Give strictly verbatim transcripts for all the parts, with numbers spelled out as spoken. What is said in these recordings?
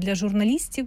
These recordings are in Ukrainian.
для журналістів,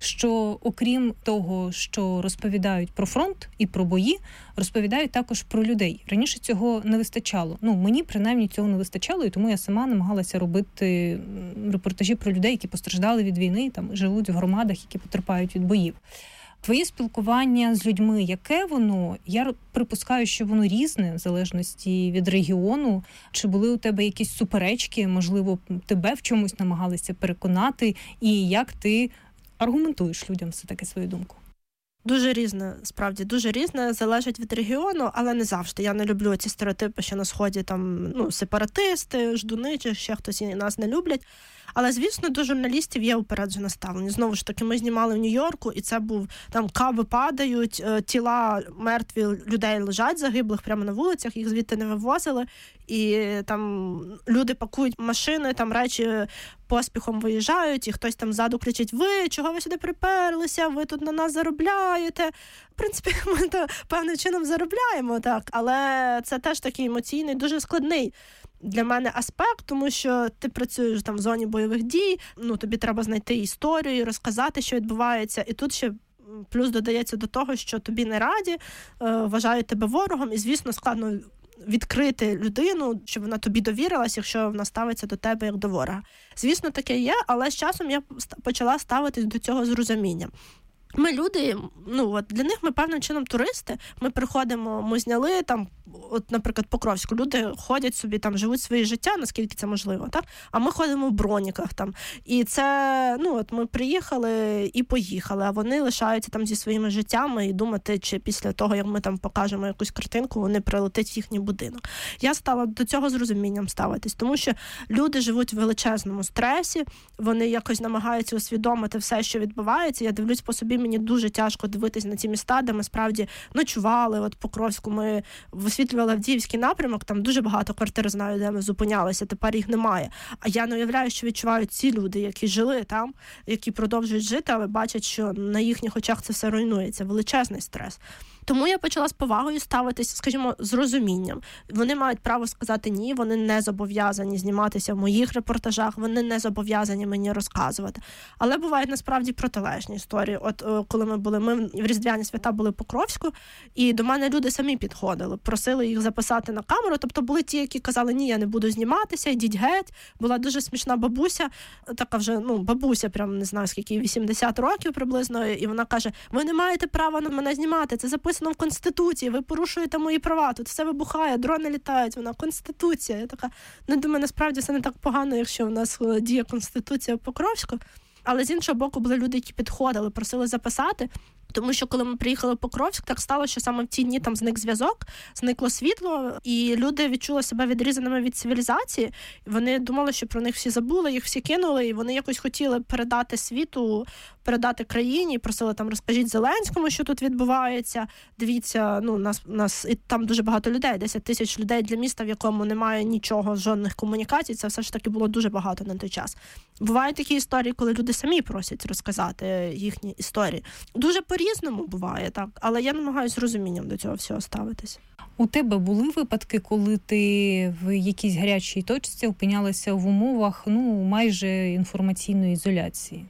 що окрім того, що розповідають про фронт і про бої, розповідають також про людей. Раніше цього не вистачало. Ну, мені, принаймні, цього не вистачало, і тому я сама намагалася робити репортажі про людей, які постраждали від війни, там, живуть в громадах, які потерпають від боїв. Твоє спілкування з людьми, яке воно? Я припускаю, що воно різне, в залежності від регіону. Чи були у тебе якісь суперечки, можливо, тебе в чомусь намагалися переконати, і як ти аргументуєш людям все-таки свою думку? Дуже різне, справді, дуже різне, залежить від регіону, але не завжди. Я не люблю ці стереотипи, що на Сході там, ну, сепаратисти, ждуни, чи ще хтось і нас не люблять. Але, звісно, до журналістів є упереджене ставлення. Знову ж таки, ми знімали в Нью-Йорку, і це був, там, каби падають, тіла мертві людей лежать загиблих прямо на вулицях, їх звідти не вивозили, і там люди пакують машини, там речі поспіхом виїжджають, і хтось там ззаду кричить: ви, чого ви сюди приперлися, ви тут на нас заробляєте. В принципі, ми то певним чином заробляємо, так, але це теж такий емоційний, дуже складний для мене аспект, тому що ти працюєш там в зоні бойових дій, ну, тобі треба знайти історію, розказати, що відбувається, і тут ще плюс додається до того, що тобі не раді, вважають тебе ворогом, і, звісно, складно відкрити людину, щоб вона тобі довірилась, якщо вона ставиться до тебе як до ворога. Звісно, таке є, але з часом я почала ставитись до цього з розумінням. Ми люди, ну, от для них ми певним чином туристи, ми приходимо, ми зняли там, от, наприклад, Покровську, люди ходять собі, там, живуть своє життя, наскільки це можливо, так? А ми ходимо в броніках там, і це, ну, от ми приїхали і поїхали, а вони лишаються там зі своїми життями і думати, чи після того, як ми там покажемо якусь картинку, вони прилетять в їхній будинок. Я стала до цього з розумінням ставитись, тому що люди живуть в величезному стресі, вони якось намагаються усвідомити все, що відбувається. Я дивлюсь по собі, мені дуже тяжко дивитись на ці міста, де ми справді ночували. От Покровську ми висвітлювали Авдіївський напрямок, там дуже багато квартир знаю, де ми зупинялися, тепер їх немає. А я не уявляю, що відчувають ці люди, які жили там, які продовжують жити, але бачать, що на їхніх очах це все руйнується. Величезний стрес. Тому я почала з повагою ставитися, скажімо, з розумінням. Вони мають право сказати ні, вони не зобов'язані зніматися в моїх репортажах, вони не зобов'язані мені розказувати. Але бувають насправді протилежні історії. От коли ми були, ми в Різдвяні свята були в Покровську, і до мене люди самі підходили, просили їх записати на камеру. Тобто були ті, які казали: ні, я не буду зніматися, йдіть геть. Була дуже смішна бабуся, така вже, ну, бабуся, прям не знаю скільки, вісімдесят років приблизно, і вона каже: ви не маєте права на мене знімати, це записано в Конституції, ви порушуєте мої права, тут все вибухає, дрони літають, вона Конституція. Я така, ну, думаю, насправді це не так погано, якщо в нас діє Конституція Покровську. Але з іншого боку були люди, які підходили, просили записати, тому що коли ми приїхали в Покровськ, так стало, що саме в ті дні там зник зв'язок, зникло світло, і люди відчули себе відрізаними від цивілізації. Вони думали, що про них всі забули, їх всі кинули, і вони якось хотіли передати світу, передати країні, просили там: розкажіть Зеленському, що тут відбувається, дивіться, ну, нас, нас і там дуже багато людей, десять тисяч людей для міста, в якому немає нічого, жодних комунікацій, це все ж таки було дуже багато на той час. Бувають такі історії, коли люди самі просять розказати їхні історії. Дуже по-різному буває, так, але я намагаюся з розумінням до цього всього ставитись. У тебе були випадки, коли ти в якійсь гарячій точці опинялася в умовах, ну, майже інформаційної ізоляції?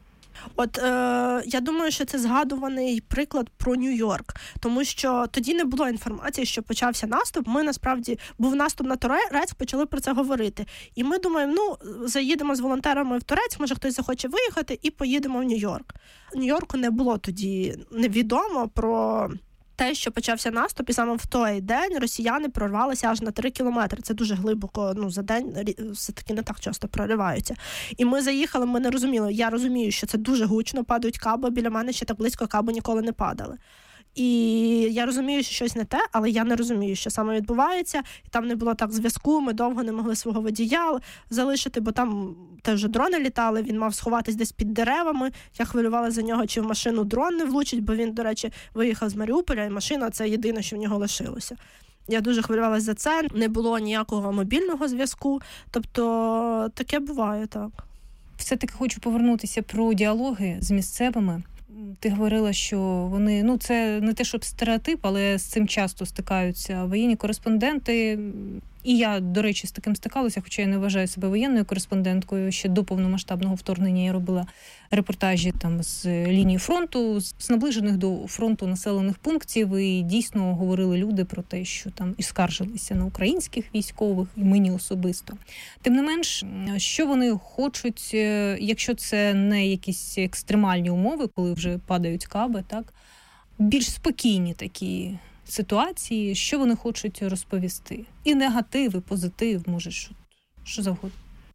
От е, я думаю, що це згадуваний приклад про Нью-Йорк, тому що тоді не було інформації, що почався наступ. Ми, насправді, був наступ на Торецьк, почали про це говорити. І ми думаємо, ну, заїдемо з волонтерами в Торецьк, може хтось захоче виїхати, і поїдемо в Нью-Йорк. Нью-Йорку не було тоді невідомо про те, що почався наступ, і саме в той день росіяни прорвалися аж на три кілометри. Це дуже глибоко, ну, за день все-таки не так часто прориваються. І ми заїхали, ми не розуміли. Я розумію, що це дуже гучно, падають каби, біля мене ще так близько каби ніколи не падали. І я розумію, що щось не те, але я не розумію, що саме відбувається. І там не було так зв'язку, ми довго не могли свого водія залишити, бо там теж дрони літали, він мав сховатись десь під деревами. Я хвилювала за нього, чи в машину дрон не влучить, бо він, до речі, виїхав з Маріуполя, і машина – це єдине, що в нього лишилося. Я дуже хвилювалася за це, не було ніякого мобільного зв'язку, тобто таке буває, так. Все-таки хочу повернутися про діалоги з місцевими. Ти говорила, що вони, ну, це не те, щоб стереотип, але з цим часто стикаються воєнні кореспонденти. І я, до речі, з таким стикалася, хоча я не вважаю себе воєнною кореспонденткою. Ще до повномасштабного вторгнення я робила репортажі там з лінії фронту, з наближених до фронту населених пунктів, і дійсно говорили люди про те, що там і скаржилися на українських військових, і мені особисто. Тим не менш, що вони хочуть, якщо це не якісь екстремальні умови, коли вже падають каби, так, більш спокійні такі ситуації, що вони хочуть розповісти. І негатив, і позитив, може, що, що завгодно.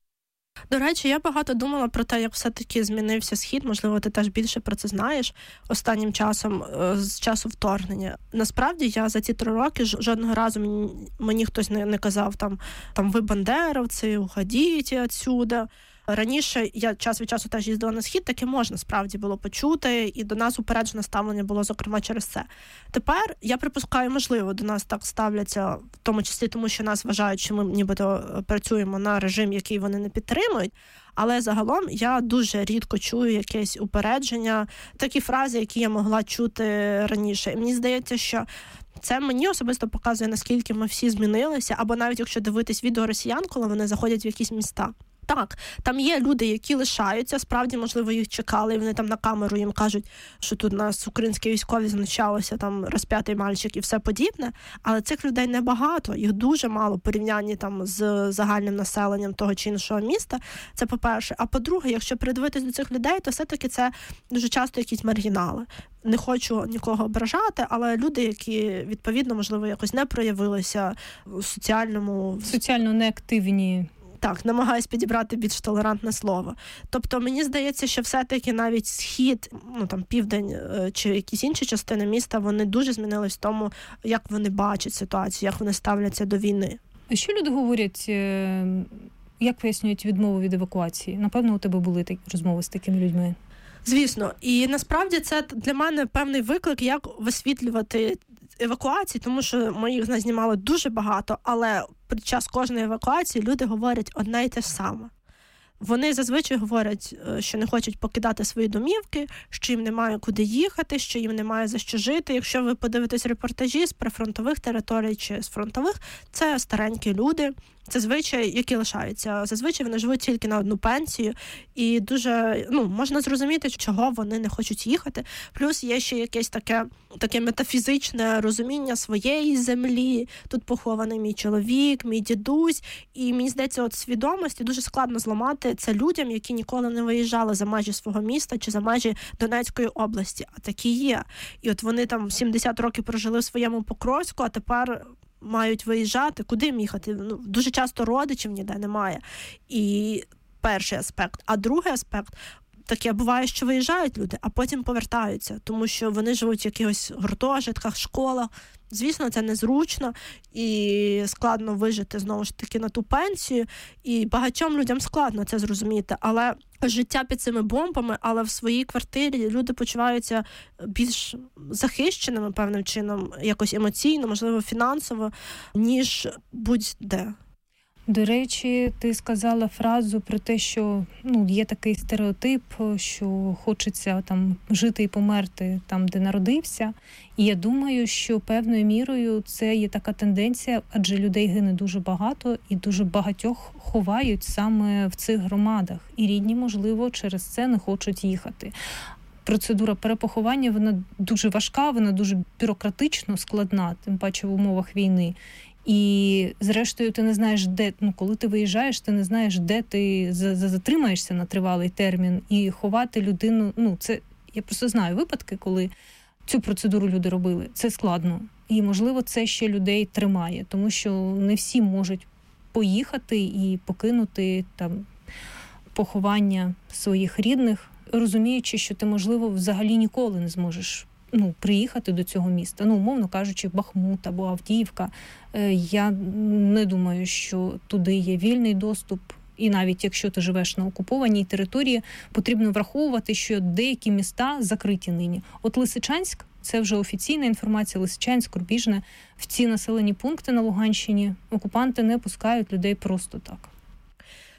До речі, я багато думала про те, як все-таки змінився Схід. Можливо, ти теж більше про це знаєш останнім часом, з часу вторгнення. Насправді, я за ці три роки жодного разу мені, мені хтось не, не казав, там, там ви бандеровці, уходіть відсюди. Раніше я час від часу теж їздила на Схід, таке можна справді було почути, і до нас упереджене ставлення було, зокрема, через це. Тепер, я припускаю, можливо, до нас так ставляться, в тому числі тому, що нас вважають, що ми нібито працюємо на режим, який вони не підтримують, але загалом я дуже рідко чую якесь упередження, такі фрази, які я могла чути раніше. І мені здається, що це мені особисто показує, наскільки ми всі змінилися, або навіть якщо дивитись відео росіян, коли вони заходять в якісь міста. Так, там є люди, які лишаються, справді, можливо, їх чекали, і вони там на камеру їм кажуть, що тут нас українські військові знущалися, там розп'ятий мальчик і все подібне, але цих людей небагато, їх дуже мало в порівнянні там з загальним населенням того чи іншого міста, це по-перше. А по-друге, якщо придивитись до цих людей, то все-таки це дуже часто якісь маргінали. Не хочу нікого ображати, але люди, які, відповідно, можливо, якось не проявилися в соціальному... Соціально неактивні. Так, намагаюсь підібрати більш толерантне слово. Тобто, мені здається, що все-таки навіть Схід, ну там Південь чи якісь інші частини міста, вони дуже змінились в тому, як вони бачать ситуацію, як вони ставляться до війни. А що люди говорять, як пояснюють відмову від евакуації? Напевно, у тебе були такі розмови з такими людьми. Звісно. І насправді це для мене певний виклик, як висвітлювати евакуації, тому що ми їх знімали дуже багато, але під час кожної евакуації люди говорять одне й те ж саме. Вони зазвичай говорять, що не хочуть покидати свої домівки, що їм немає куди їхати, що їм немає за що жити. Якщо ви подивитесь репортажі з прифронтових територій чи з фронтових, це старенькі люди, це звичай, які лишаються. Зазвичай вони живуть тільки на одну пенсію, і дуже, ну, можна зрозуміти, чого вони не хочуть їхати. Плюс є ще якесь таке, таке метафізичне розуміння своєї землі. Тут похований мій чоловік, мій дідусь. І мені здається, от свідомості дуже складно зламати це людям, які ніколи не виїжджали за межі свого міста чи за межі Донецької області. А такі є. І от вони там сімдесят років прожили в своєму Покровську, а тепер мають виїжджати. Куди їм їхати? Ну, дуже часто родичів ніде немає. І перший аспект. А другий аспект – таке буває, що виїжджають люди, а потім повертаються, тому що вони живуть в якихось гуртожитках, школах. Звісно, це незручно і складно вижити, знову ж таки, на ту пенсію. І багатьом людям складно це зрозуміти. Але життя під цими бомбами, але в своїй квартирі люди почуваються більш захищеними певним чином, якось емоційно, можливо, фінансово, ніж будь-де. До речі, ти сказала фразу про те, що ну, є такий стереотип, що хочеться там жити і померти там, де народився. І я думаю, що певною мірою це є така тенденція, адже людей гине дуже багато і дуже багатьох ховають саме в цих громадах. І рідні, можливо, через це не хочуть їхати. Процедура перепоховання, вона дуже важка, вона дуже бюрократично складна, тим паче в умовах війни. І, зрештою, ти не знаєш, де, ну, коли ти виїжджаєш, ти не знаєш, де ти затримаєшся на тривалий термін. І ховати людину, ну, це, я просто знаю випадки, коли цю процедуру люди робили. Це складно. І, можливо, це ще людей тримає, тому що не всі можуть поїхати і покинути там поховання своїх рідних, розуміючи, що ти, можливо, взагалі ніколи не зможеш ну, приїхати до цього міста. Ну, умовно кажучи, Бахмут або Авдіївка. Я не думаю, що туди є вільний доступ. І навіть якщо ти живеш на окупованій території, потрібно враховувати, що деякі міста закриті нині. От Лисичанськ, це вже офіційна інформація, Лисичанськ, Рубіжне, в ці населені пункти на Луганщині окупанти не пускають людей просто так.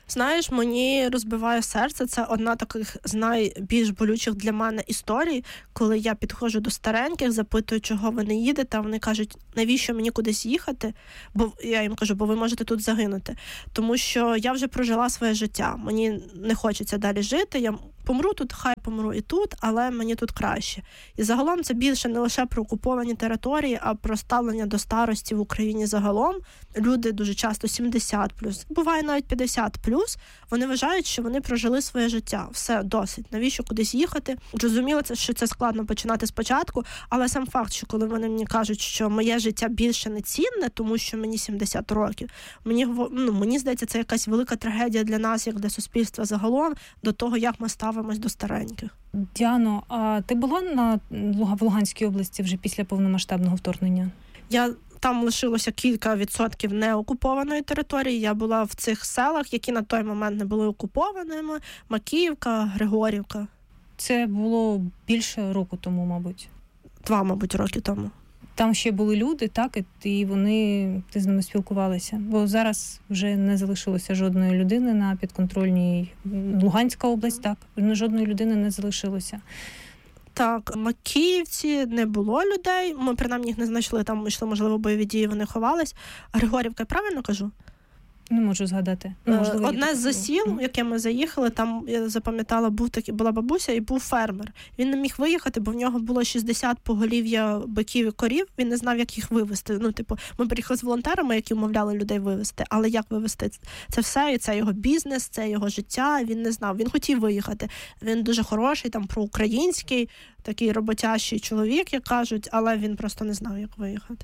Знаєш, мені розбиває серце. Це одна таких з найбільш болючих для мене історій, коли я підходжу до стареньких, запитую, чого ви не їдете, а вони кажуть, навіщо мені кудись їхати? Бо я їм кажу, бо ви можете тут загинути. Тому що я вже прожила своє життя. Мені не хочеться далі жити. Я помру тут, хай помру і тут, але мені тут краще. І загалом це більше не лише про окуповані території, а про ставлення до старості в Україні загалом. Люди дуже часто сімдесят плюс, буває навіть п'ятдесят плюс, вони вважають, що вони прожили своє життя. Все, досить. Навіщо кудись їхати? Зрозуміло, що це складно починати спочатку, але сам факт, що коли вони мені кажуть, що моє життя більше не цінне, тому що мені сімдесят років, мені, ну, мені здається, це якась велика трагедія для нас, як для суспільства загалом, до того, як ми ставимось до стареньких. Діано, а ти була на в Луганській області вже після повномасштабного вторгнення? Я Там лишилося кілька відсотків неокупованої території. Я була в цих селах, які на той момент не були окупованими. Макіївка, Григорівка. Це було більше року тому, мабуть. Два, мабуть, роки тому. Там ще були люди, так, і вони, ти з ними спілкувалася. Бо зараз вже не залишилося жодної людини на підконтрольній Луганська область, так, жодної людини не залишилося. Так, в Макіївці не було людей, ми принаймні їх не знайшли, там йшли, можливо, бойові дії, вони ховались. Григорівка, я правильно кажу? Не можу згадати. Ну, можливо, одне з засіл, в яке ми заїхали, там, я запам'ятала, був такий, була бабуся і був фермер. Він не міг виїхати, бо в нього було шістдесят поголів'я биків і корів, він не знав, як їх вивезти. Ну, типу, ми приїхали з волонтерами, які вмовляли людей вивезти, але як вивезти це все, і це його бізнес, це його життя, він не знав. Він хотів виїхати. Він дуже хороший, там, проукраїнський, такий роботящий чоловік, як кажуть, але він просто не знав, як виїхати.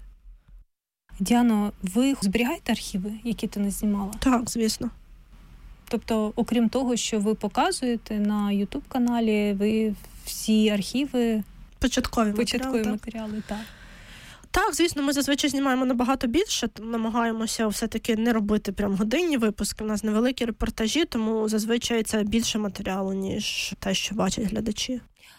Діано, ви зберігаєте архіви, які ти не знімала? Так, звісно. Тобто, окрім того, що ви показуєте на ютуб-каналі, ви всі архіви... Початкові, Початкові матеріали, матеріали, так. Так, звісно, ми зазвичай знімаємо набагато більше, намагаємося все-таки не робити прям годинні випуски, у нас невеликі репортажі, тому зазвичай це більше матеріалу, ніж те, що бачать глядачі.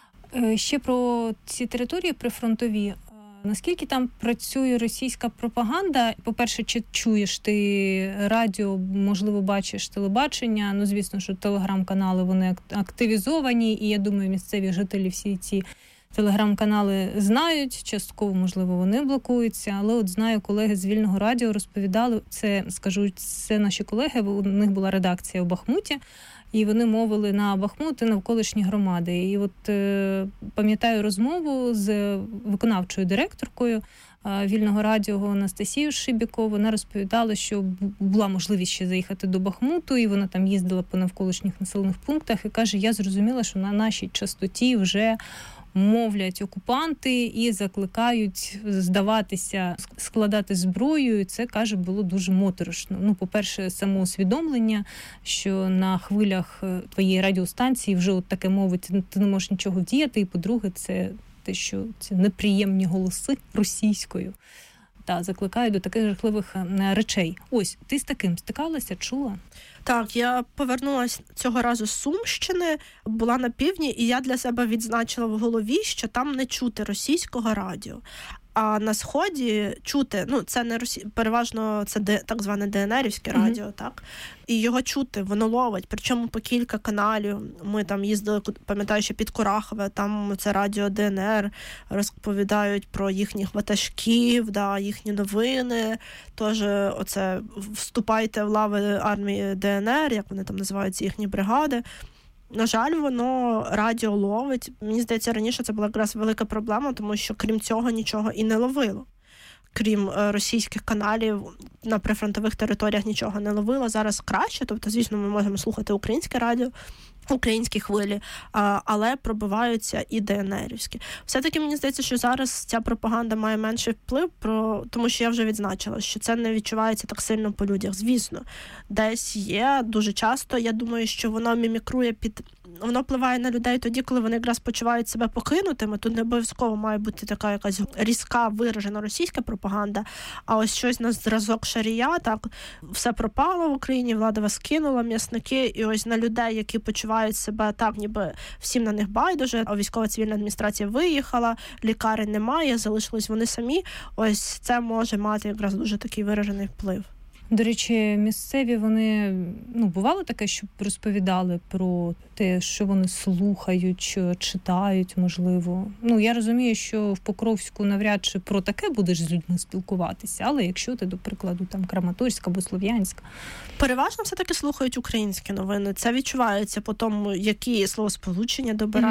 Ще про ці території прифронтові. Наскільки там працює російська пропаганда? По-перше, чи чуєш ти радіо, можливо, бачиш телебачення? Ну, звісно, що телеграм-канали, вони активізовані, і я думаю, місцеві жителі всі ці телеграм-канали знають, частково, можливо, вони блокуються, але от знаю, колеги з Вільного радіо розповідали, це, скажу, це наші колеги, у них була редакція у Бахмуті, і вони мовили на Бахмут і навколишні громади. І от е, пам'ятаю розмову з виконавчою директоркою е, Вільного радіо Анастасією Шибіко. Вона розповідала, що була можливість ще заїхати до Бахмуту, і вона там їздила по навколишніх населених пунктах, і каже, я зрозуміла, що на нашій частоті вже мовлять окупанти і закликають здаватися, складати зброю. І це, каже, було дуже моторошно. Ну, по-перше, самоусвідомлення, що на хвилях твоєї радіостанції вже от таке мовить, ти не можеш нічого вдіяти. І, по-друге, це те, що ці неприємні голоси російською та закликають до таких жахливих речей. Ось, ти з таким стикалася, чула? Так, я повернулася цього разу з Сумщини, була на півдні, і я для себе відзначила в голові, що там не чути російського радіо. А на Сході чути, ну, це не росі... переважно це де, так зване ДНРівське радіо, mm-hmm. так? І його чути, воно ловить, причому по кілька каналів. Ми там їздили, пам'ятаю, ще під Курахове, там це радіо ДНР, розповідають про їхніх ватажків, да, їхні новини. Тож оце вступайте в лави армії ДНР, як вони там називаються, їхні бригади. На жаль, воно радіо ловить. Мені здається, раніше це була якраз велика проблема, тому що крім цього нічого і не ловило. Крім е, російських каналів, на прифронтових територіях нічого не ловило. Зараз краще, тобто, звісно, ми можемо слухати українське радіо, українські хвилі, а, але пробиваються і ДНРівські. Все-таки мені здається, що зараз ця пропаганда має менший вплив, про, тому що я вже відзначила, що це не відчувається так сильно по людях. Звісно, десь є, дуже часто, я думаю, що воно мімікрує під... Воно впливає на людей тоді, коли вони якраз почувають себе покинутими. Тут не обов'язково має бути така якась різка, виражена російська пропаганда, а ось щось на зразок Шарія, так, все пропало в Україні, влада вас кинула, м'ясники, і ось на людей, які почувають себе так, ніби всім на них байдуже, а військово-цивільна адміністрація виїхала, лікарень немає, залишились вони самі, ось це може мати якраз дуже такий виражений вплив. До речі, місцеві, вони, ну, бувало таке, щоб розповідали про те, що вони слухають, що читають, можливо. Ну, я розумію, що в Покровську навряд чи про таке будеш з людьми спілкуватися, але якщо ти, до прикладу, там Краматорська або Слов'янська. Переважно все-таки слухають українські новини. Це відчувається по тому, які словосполучення добирають.